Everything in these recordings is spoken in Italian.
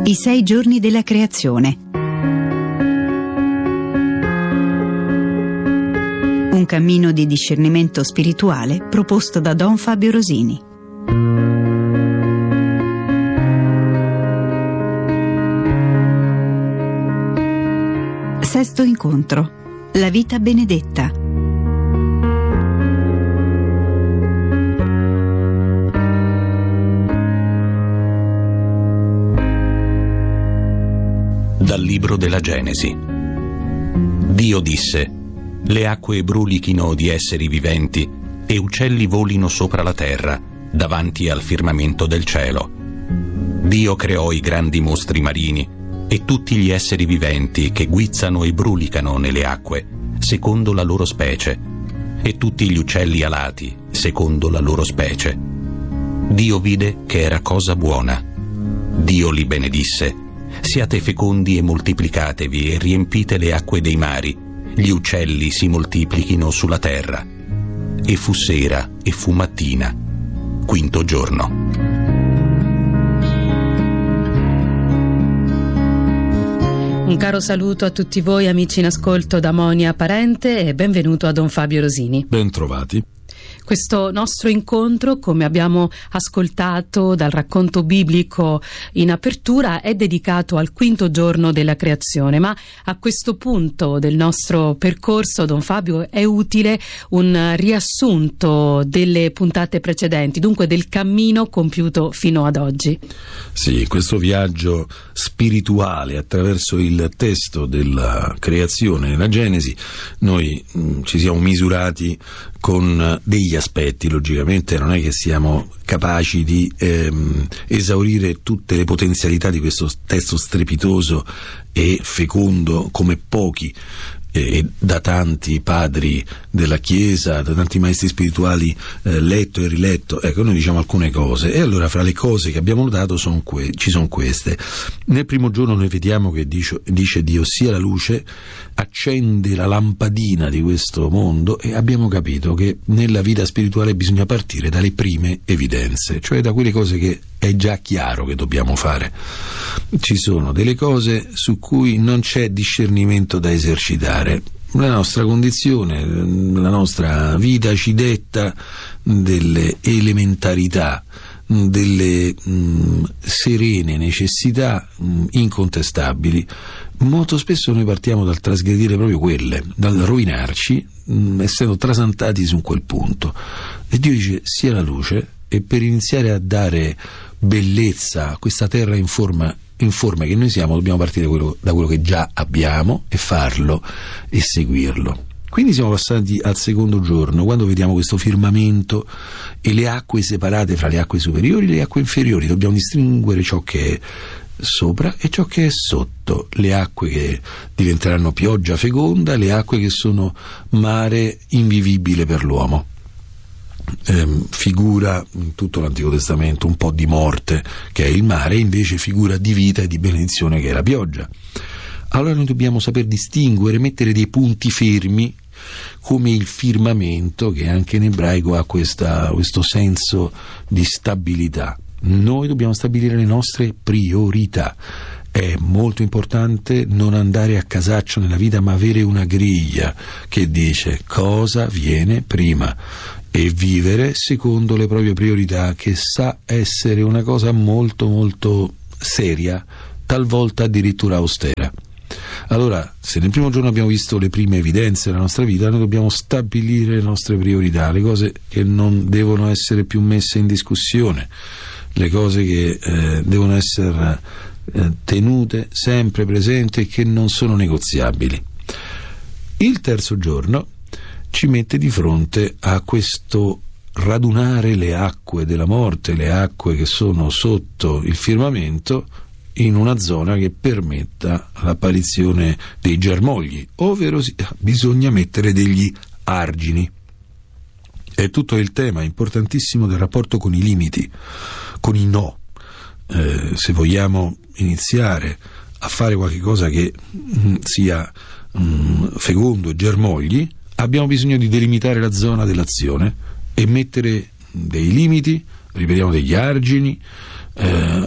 I 6 giorni della creazione. Un cammino di discernimento spirituale proposto da Don Fabio Rosini. Sesto incontro. La vita benedetta. Dal libro della Genesi. Dio disse: le acque brulichino di esseri viventi e uccelli volino sopra la terra, davanti al firmamento del cielo. Dio creò i grandi mostri marini e tutti gli esseri viventi che guizzano e brulicano nelle acque, secondo la loro specie, e tutti gli uccelli alati, secondo la loro specie. Dio vide che era cosa buona. Dio li benedisse: siate fecondi e moltiplicatevi e riempite le acque dei mari, gli uccelli si moltiplichino sulla terra. E fu sera e fu mattina, quinto giorno. Un caro saluto a tutti voi amici in ascolto da Monia Parente e benvenuto a Don Fabio Rosini. Ben trovati. Questo nostro incontro, come abbiamo ascoltato dal racconto biblico in apertura, è dedicato al quinto giorno della creazione, ma a questo punto del nostro percorso, Don Fabio, è utile un riassunto delle puntate precedenti, dunque del cammino compiuto fino ad oggi. Sì, questo viaggio spirituale attraverso il testo della creazione nella Genesi, noi ci siamo misurati con degli aspetti. Logicamente non è che siamo capaci di esaurire tutte le potenzialità di questo testo strepitoso e fecondo come pochi da tanti padri della Chiesa, da tanti maestri spirituali letto e riletto. Ecco, noi diciamo alcune cose, e allora fra le cose che abbiamo notato ci sono queste. Nel primo giorno noi vediamo che dice Dio: sia la luce, accende la lampadina di questo mondo, e abbiamo capito che nella vita spirituale bisogna partire dalle prime evidenze, cioè da quelle cose che è già chiaro che dobbiamo fare. Ci sono delle cose su cui non c'è discernimento da esercitare. La nostra condizione, la nostra vita ci detta delle elementarità, delle serene necessità incontestabili. Molto spesso noi partiamo dal trasgredire proprio quelle, dal rovinarci, essendo trasantati su quel punto. E Dio dice: sia la luce, e per iniziare a dare bellezza a questa terra informe che noi siamo, dobbiamo partire da quello che già abbiamo e farlo e seguirlo. Quindi siamo passati al secondo giorno, quando vediamo questo firmamento e le acque separate fra le acque superiori e le acque inferiori. Dobbiamo distinguere ciò che è sopra e ciò che è sotto, le acque che diventeranno pioggia feconda, le acque che sono mare invivibile per l'uomo. Figura in tutto l'Antico Testamento un po' di morte, che è il mare, e invece figura di vita e di benedizione, che è la pioggia. Allora noi dobbiamo saper distinguere, mettere dei punti fermi, come il firmamento, che anche in ebraico ha questo senso di stabilità. Noi dobbiamo stabilire le nostre priorità. È molto importante non andare a casaccio nella vita, ma avere una griglia che dice cosa viene prima, e vivere secondo le proprie priorità, che sa essere una cosa molto molto seria, talvolta addirittura austera. Allora, se nel primo giorno abbiamo visto le prime evidenze della nostra vita, noi dobbiamo stabilire le nostre priorità, le cose che non devono essere più messe in discussione, le cose che devono essere tenute sempre presenti e che non sono negoziabili. Il terzo giorno ci mette di fronte a questo radunare le acque della morte, le acque che sono sotto il firmamento, in una zona che permetta l'apparizione dei germogli, ovvero bisogna mettere degli argini. È tutto il tema importantissimo del rapporto con i limiti, con i no. Se vogliamo iniziare a fare qualche cosa che sia fecondo e germogli, abbiamo bisogno di delimitare la zona dell'azione e mettere dei limiti, ripetiamo degli argini, a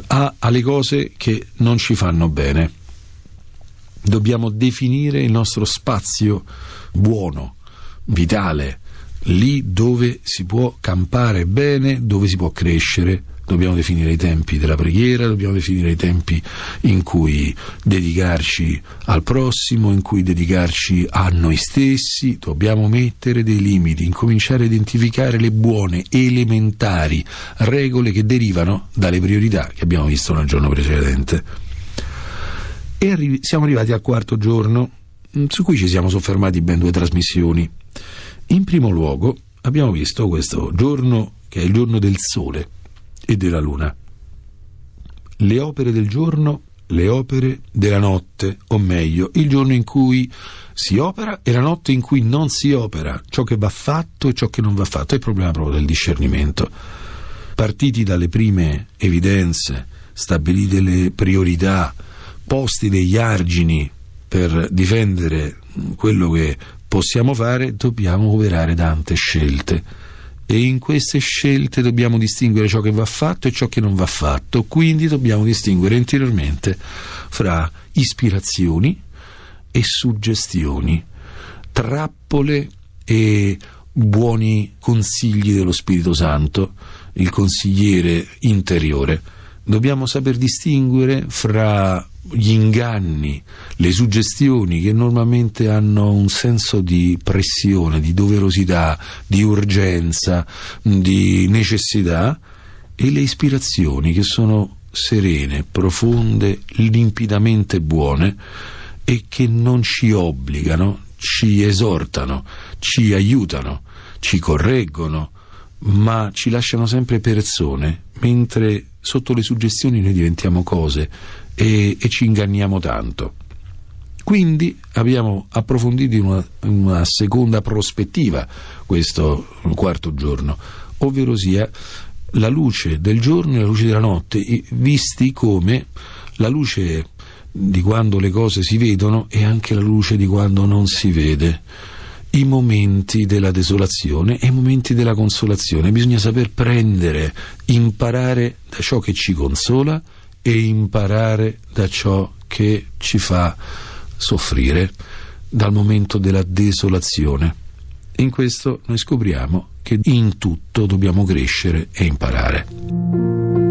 alle cose che non ci fanno bene. Dobbiamo definire il nostro spazio buono, vitale, lì dove si può campare bene, dove si può crescere. Dobbiamo definire i tempi della preghiera, dobbiamo definire i tempi in cui dedicarci al prossimo, in cui dedicarci a noi stessi. Dobbiamo mettere dei limiti, incominciare a identificare le buone, elementari regole che derivano dalle priorità che abbiamo visto nel giorno precedente. E siamo arrivati al quarto giorno, su cui ci siamo soffermati ben 2 trasmissioni. In primo luogo abbiamo visto questo giorno che è il giorno del sole e della luna. Le opere del giorno, le opere della notte, o meglio, il giorno in cui si opera e la notte in cui non si opera, ciò che va fatto e ciò che non va fatto. È il problema proprio del discernimento. Partiti dalle prime evidenze, stabilite le priorità, posti degli argini per difendere quello che possiamo fare, dobbiamo operare tante scelte. E in queste scelte dobbiamo distinguere ciò che va fatto e ciò che non va fatto. Quindi dobbiamo distinguere interiormente fra ispirazioni e suggestioni, trappole e buoni consigli dello Spirito Santo, il consigliere interiore. Dobbiamo saper distinguere fra gli inganni, le suggestioni che normalmente hanno un senso di pressione, di doverosità, di urgenza, di necessità, e le ispirazioni che sono serene, profonde, limpidamente buone e che non ci obbligano, ci esortano, ci aiutano, ci correggono, ma ci lasciano sempre persone, mentre sotto le suggestioni noi diventiamo cose e ci inganniamo tanto. Quindi abbiamo approfondito una seconda prospettiva questo quarto giorno, ovvero sia la luce del giorno e la luce della notte, visti come la luce di quando le cose si vedono e anche la luce di quando non si vede. I momenti della desolazione e i momenti della consolazione. Bisogna saper prendere, imparare da ciò che ci consola e imparare da ciò che ci fa soffrire, dal momento della desolazione. In questo noi scopriamo che in tutto dobbiamo crescere e imparare.